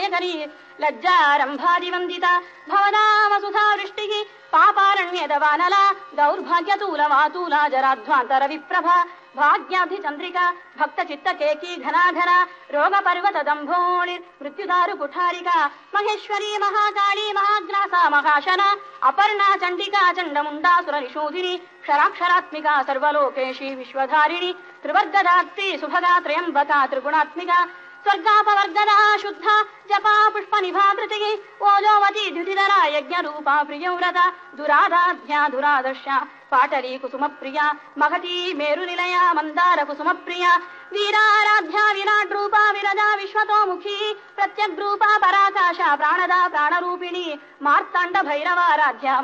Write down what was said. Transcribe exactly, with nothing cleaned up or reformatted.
कारुण्यकरी लज्जारम्भादिवन्दिता भवनामसुधा वृष्टिः पापारण्यदवानला दौर्भाग्यतूलवातूला जराध्वान्तर विप्रभा भाग्याधिचन्द्रिका भक्तचित्तकेकी घनाधरा रोगपर्वतदम्भोणिर् मृत्युदारु कुठारिका महेश्वरी महाकाली महाग्रासा महाशना अपर्णा चण्डिका चण्डमुण्डासुरनिषूधिनी क्षराक्षरात्मिका सर्वलोकेशी विश्वधारिणी त्रिवर्गदात्री सुभगा त्रयम्बका त्रिगुणात्मिका स्वर्गापवर्गदा शुद्धा जपा पुष्पनिभा धृतिः ओजोवती द्युतिधरा यज्ञरूपा प्रियव्रता दुराधाध्या दुरादर्शा पाटली कुसुमप्रिया महती मेरुनिलया मन्दार कुसुमप्रिया वीराराध्या विराट रूपा विरजा विश्वतोमुखी प्रत्यग्रूपा पराकाशा प्राणदा प्राणरूपिणी मार्ताण्ड भैरवाराध्या